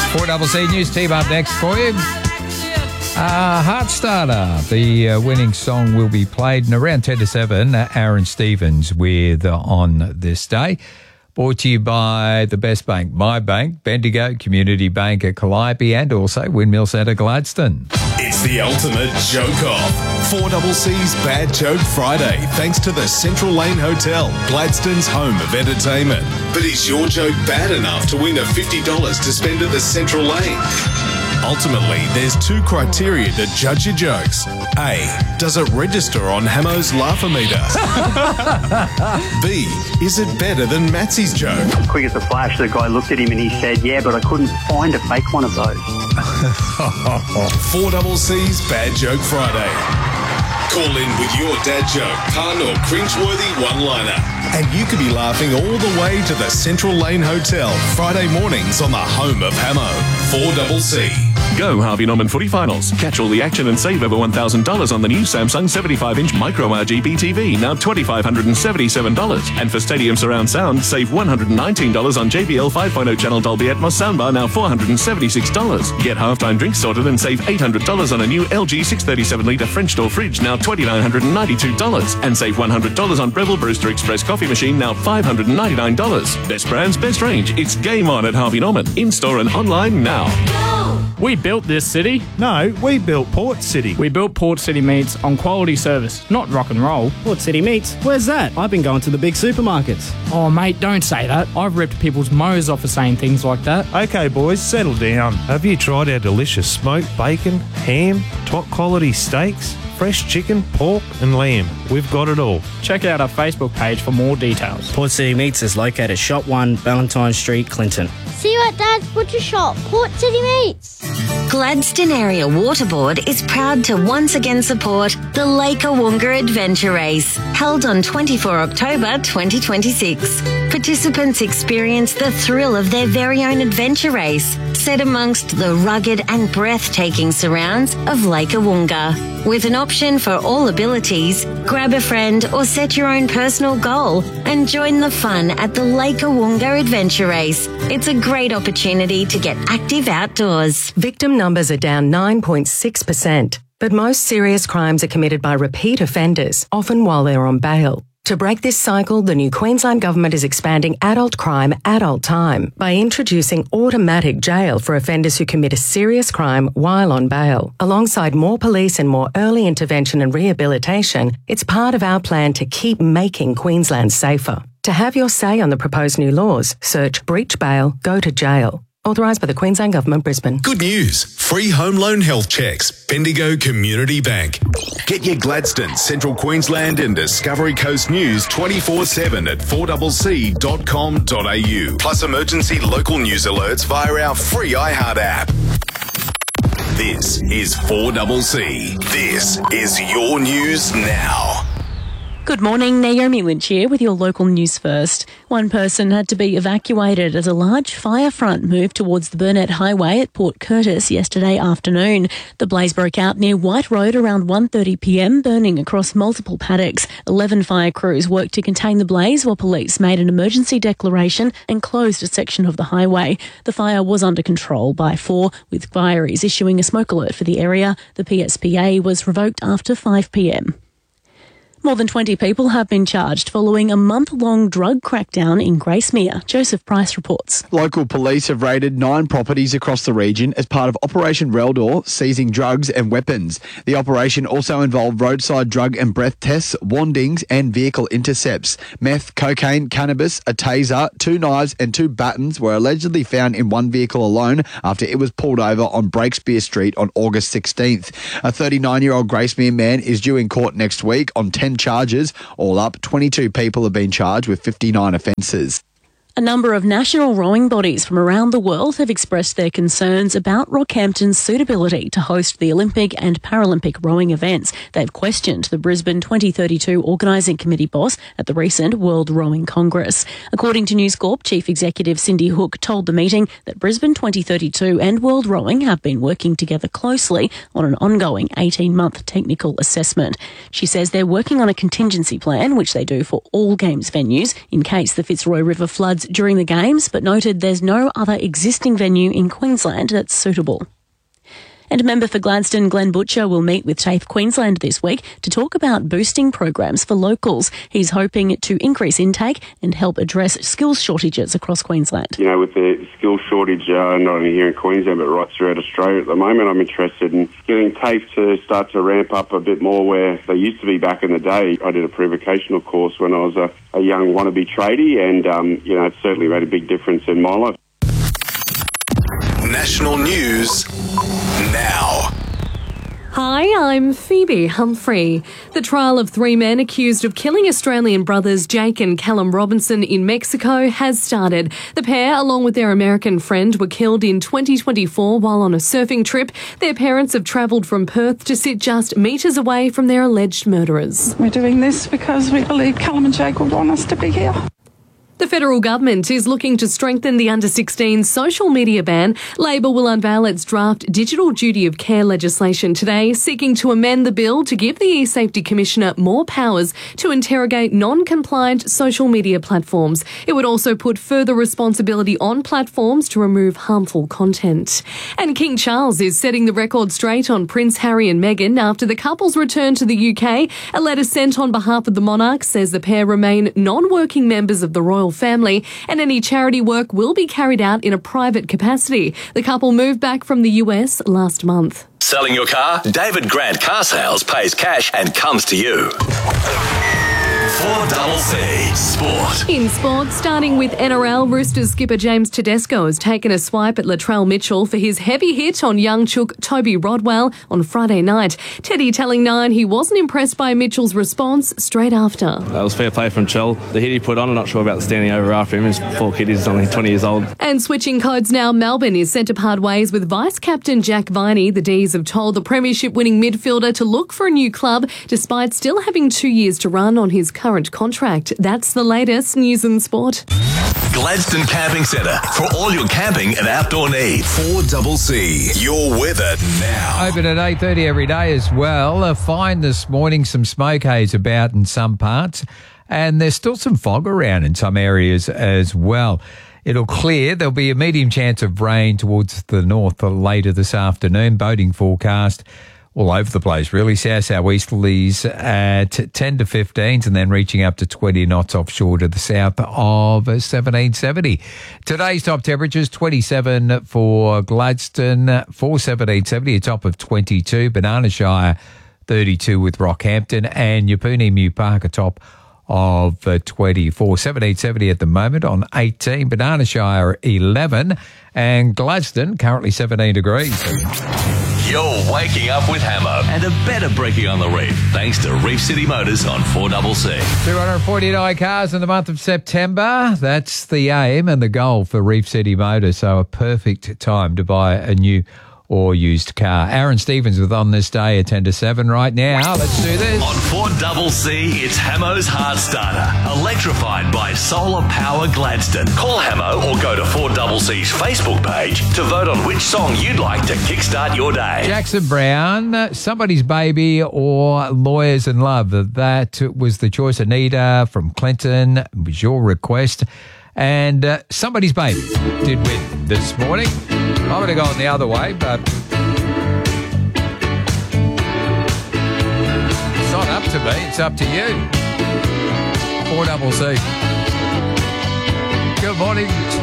4CC News team up next for you. Heartstarter, the winning song will be played in around 10 to 7. Aaron Stevens with On This Day. Brought to you by the best bank, My Bank, Bendigo, Community Bank at Calliope, and also Windmill Centre Gladstone. It's the ultimate joke-off. 4CC's Bad Joke Friday, thanks to the Central Lane Hotel, Gladstone's home of entertainment. But is your joke bad enough to win a $50 to spend at the Central Lane? Ultimately, there's two criteria to judge your jokes. A, does it register on Hamo's Laugh-O-Meter? B, is it better than Matsy's joke? Quick as a flash, the guy looked at him and he said, yeah, but I couldn't find a fake one of those. 4CC's Bad Joke Friday. Call in with your dad joke, pun or cringeworthy one-liner. And you could be laughing all the way to the Central Lane Hotel Friday mornings on the home of Hamo. 4CC. Go Harvey Norman Footy Finals. Catch all the action and save over $1,000 on the new Samsung 75-inch Micro RGB TV, now $2,577. And for Stadium Surround Sound, save $119 on JBL 5.0 channel Dolby Atmos soundbar, now $476. Get halftime drinks sorted and save $800 on a new LG 637-litre French door fridge, now $2,992. And save $100 on Breville Brewster Express coffee machine, now $599. Best brands, best range. It's game on at Harvey Norman. In-store and online now. We built this city. No, we built Port City. We built Port City Meats on quality service, not rock and roll. Port City Meats? Where's that? I've been going to the big supermarkets. Oh, mate, don't say that. I've ripped people's mows off for saying things like that. Okay, boys, settle down. Have you tried our delicious smoked bacon, ham, top quality steaks, fresh chicken, pork and lamb? We've got it all. Check out our Facebook page for more details. Port City Meats is located Shop 1, Valentine Street, Clinton. See you at Dad's Butcher Shop, Port City Meats. Gladstone Area Water Board is proud to once again support the Lake Awunga Adventure Race, held on 24 October 2026. Participants experience the thrill of their very own adventure race, set amongst the rugged and breathtaking surrounds of Lake Awunga. With an option for all abilities, grab a friend or set your own personal goal and join the fun at the Lake Awunga Adventure Race. It's a great opportunity to get active outdoors. Victim numbers are down 9.6%, but most serious crimes are committed by repeat offenders, often while they're on bail. To break this cycle, the new Queensland Government is expanding adult crime, adult time by introducing automatic jail for offenders who commit a serious crime while on bail. Alongside more police and more early intervention and rehabilitation, it's part of our plan to keep making Queensland safer. To have your say on the proposed new laws, search breach bail, go to jail. Authorised by the Queensland Government, Brisbane. Good news. Free home loan health checks. Bendigo Community Bank. Get your Gladstone, Central Queensland and Discovery Coast news 24/7 at 4CC.com.au. Plus emergency local news alerts via our free iHeart app. This is 4CC. This is your news now. Good morning, Naomi Lynch here with your local news first. One person had to be evacuated as a large fire front moved towards the Burnett Highway at Port Curtis yesterday afternoon. The blaze broke out near White Road around 1:30pm, burning across multiple paddocks. 11 fire crews worked to contain the blaze while police made an emergency declaration and closed a section of the highway. The fire was under control by 4, with fireys issuing a smoke alert for the area. The PSPA was revoked after 5pm. More than 20 people have been charged following a month-long drug crackdown in Gracemere. Joseph Price reports. Local police have raided 9 properties across the region as part of Operation Reldor, seizing drugs and weapons. The operation also involved roadside drug and breath tests, wandings and vehicle intercepts. Meth, cocaine, cannabis, a taser, 2 knives and 2 batons were allegedly found in one vehicle alone after it was pulled over on Breakspear Street on August 16th. A 39-year-old Gracemere man is due in court next week on 10 charges. All up, 22 people have been charged with 59 offences. A number of national rowing bodies from around the world have expressed their concerns about Rockhampton's suitability to host the Olympic and Paralympic rowing events. They've questioned the Brisbane 2032 Organising Committee boss at the recent World Rowing Congress. According to News Corp, Chief Executive Cindy Hook told the meeting that Brisbane 2032 and World Rowing have been working together closely on an ongoing 18-month technical assessment. She says they're working on a contingency plan, which they do for all Games venues, in case the Fitzroy River floods crowds during the games, but noted there's no other existing venue in Queensland that's suitable. And member for Gladstone, Glenn Butcher, will meet with TAFE Queensland this week to talk about boosting programs for locals. He's hoping to increase intake and help address skills shortages across Queensland. You know, with the skills shortage, not only here in Queensland but right throughout Australia at the moment, I'm interested in getting TAFE to start to ramp up a bit more where they used to be back in the day. I did a pre-vocational course when I was a young wannabe tradie and, you know, it certainly made a big difference in my life. National news now. Hi, I'm Phoebe Humphrey. The trial of 3 men accused of killing Australian brothers Jake and Callum Robinson in Mexico has started. The pair, along with their American friend, were killed in 2024 while on a surfing trip. Their parents have travelled from Perth to sit just metres away from their alleged murderers. We're doing this because we believe Callum and Jake would want us to be here. The federal government is looking to strengthen the under-16 social media ban. Labor will unveil its draft digital duty of care legislation today, seeking to amend the bill to give the eSafety Commissioner more powers to interrogate non-compliant social media platforms. It would also put further responsibility on platforms to remove harmful content. And King Charles is setting the record straight on Prince Harry and Meghan after the couple's return to the UK. A letter sent on behalf of the monarch says the pair remain non-working members of the royal family and any charity work will be carried out in a private capacity. The couple moved back from the US last month. Selling your car? David Grant Car Sales pays cash and comes to you. 4CC Sport. In sport, starting with NRL, Roosters skipper James Tedesco has taken a swipe at Latrell Mitchell for his heavy hit on young chook Toby Rodwell on Friday night. Teddy telling Nine he wasn't impressed by Mitchell's response straight after. That was fair play from Chell. The hit he put on, I'm not sure about the standing over after him. His poor kid is only 20 years old. And switching codes now, Melbourne is set to part ways with Vice-Captain Jack Viney. The D's have told the Premiership-winning midfielder to look for a new club despite still having 2 years to run on his current contract. That's the latest news and sport. Gladstone Camping Centre for all your camping and outdoor needs. 4CC, your weather now. Open at 8:30 every day as well. Fine this morning, some smoke haze about in some parts, and there's still some fog around in some areas as well. It'll clear. There'll be a medium chance of rain towards the north later this afternoon. Boating forecast all over the place, really. South-southeasterlies at 10 to 15s and then reaching up to 20 knots offshore to the south of 1770. Today's top temperatures, 27 for Gladstone, for 1770, a top of 22. Banana Shire, 32 with Rockhampton, and Yeppoonee Mew Park, a top of 24. 1770 at the moment on 18. Banana Shire, 11. And Gladstone, currently 17 degrees. You're waking up with Hamo and a better breaking on the reef thanks to Reef City Motors on 4CC. 249 cars in the month of September. That's the aim and the goal for Reef City Motors. So a perfect time to buy a new or used car. Aaron Stevens with On This Day at 10 to 7 right now. Let's do this. On 4CC, it's Hamo's Heart Starter, electrified by Solar Power Gladstone. Call Hamo or go to 4CC's Facebook page to vote on which song you'd like to kickstart your day. Jackson Brown, Somebody's Baby or Lawyers in Love. That was the choice. Anita from Clinton was your request. And Somebody's Baby did win this morning. I would have gone the other way, but it's not up to me. It's up to you. 4CC. Good morning.